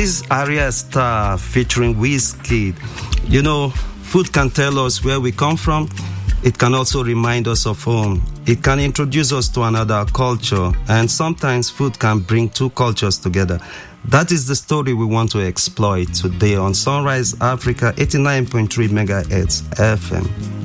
This Aria Star featuring Wizkid. You know, food can tell us where we come from. It can also remind us of home. It can introduce us to another culture. And sometimes food can bring two cultures together. That is the story we want to exploit today on Sunrise Africa 89.3 MHz FM.